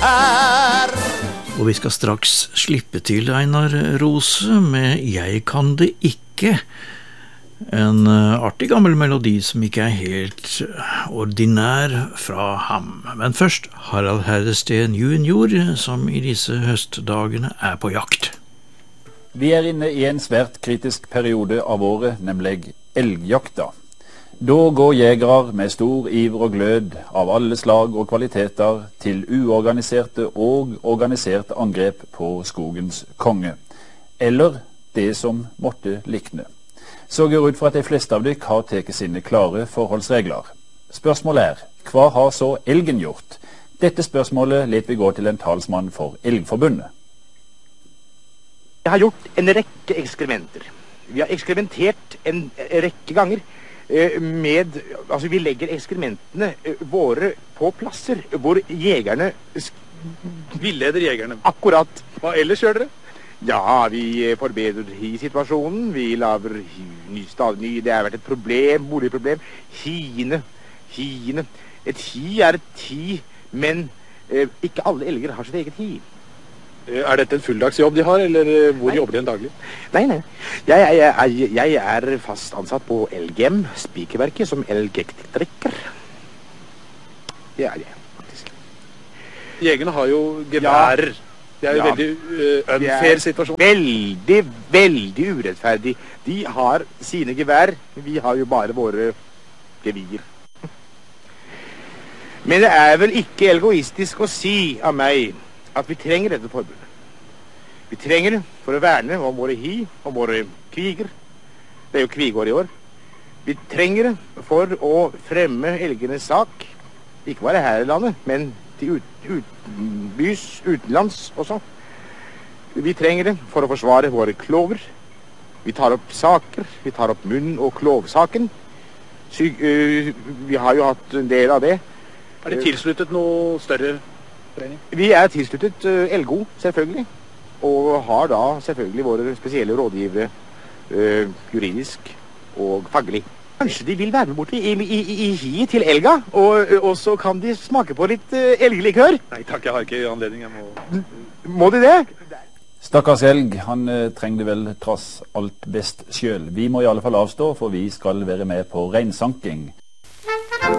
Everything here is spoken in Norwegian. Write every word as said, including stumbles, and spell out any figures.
her. Og vi skal straks slippe til Einar Rose med Jeg kan det ikke. En artig gammel melodi som ikke er helt ordinær fra ham. Men først Harald Herdesteen junior, som i disse høstdagene er på jakt. Vi er inne i en svært kritisk periode av året, nemlig elgjakta. Da går jegere med stor iver og glød av alle slag og kvaliteter til uorganiserte og organiserte angrep på skogens konge, eller det som måtte likne. Så går ut for at de fleste av dere har teket sine klare forholdsregler. Spørsmålet er, hva har så elgen gjort? Dette spørsmålet let vi gå til en talsmann for Elgforbundet. Jeg har gjort en rekke eksperimenter. Vi har eksperimentert en rekke ganger eh, med, altså vi legger eksperimentene eh, våre på plasser hvor jegerne villeder jegerne. Akkurat. Hva ellers gjør dere? Ja, vi forbedrer hi-situasjonen. Vi laver hi, ny, stadig ny. Det har vært et problem, boligproblem. Hiene, hiene. Et hi er et hi, men eh, ikke alle elger har sitt eget hi. Er dette en fulldagsjobb de har, eller hvor nei. Jobber de en daglig? Nei, nei. Jeg, jeg, jeg, jeg er fast ansatt på L G M, spikerverket, som elgektrikker. Det er det, faktisk. Jegerne har jo geværer. Ja. Det er jo ja. Veldig uh, unfair situasjon. Veldig, veldig urettferdig. De har sine gevær, vi har jo bare våre gevir. Men det er vel ikke egoistisk å si av meg at vi trenger dette forbundet. Vi trenger det for å verne om våre hi, om våre kviger. Det er jo kvigår i år. Vi trenger det for å fremme elgenes sak, ikke bare her i landet, men til ut, utbys, utenlands også. Vi trenger det for å forsvare våre klover. Vi tar opp saker, vi tar opp munn- og klovsaken. Sy, uh, vi har jo hatt en del av det. Er det tilsluttet noe større forening? Vi er tilsluttet uh, L G O, selvfølgelig. Og har da selvfølgelig våre spesielle rådgivere, uh, juridisk og faglig. Kanskje de vil være med bort i, i, i, i hi til elga, og, og så kan de smake på litt uh, elglikør. Nei takk, jeg har ikke anledning, jeg må... Må de det? Stakkars elg, han eh, trengte vel trass alt best selv. Vi må i alle fall avstå, for vi skal være med på reinsanking.